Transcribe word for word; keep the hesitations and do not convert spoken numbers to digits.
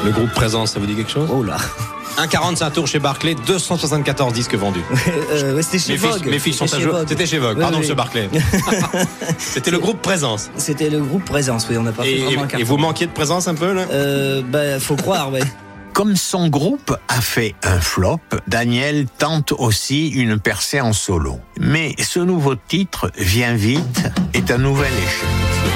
Le groupe Présence, ça vous dit quelque chose? Oh là. un virgule quarante, c'est un tour chez Barclay, deux cent soixante-quatorze disques vendus. euh, ouais, c'était chez Mes Vogue. filles, mes filles sont à jour. C'était chez Vogue, Oui, pardon, oui. monsieur Barclay. C'était le groupe Présence. C'était le groupe Présence, oui, on n'a pas Et, fait vraiment un et carton. vous manquiez de présence un peu, là? Euh, bah, faut croire, ouais. Comme son groupe a fait un flop, Daniel tente aussi une percée en solo. Mais ce nouveau titre, Viens vite, est un nouvel échec.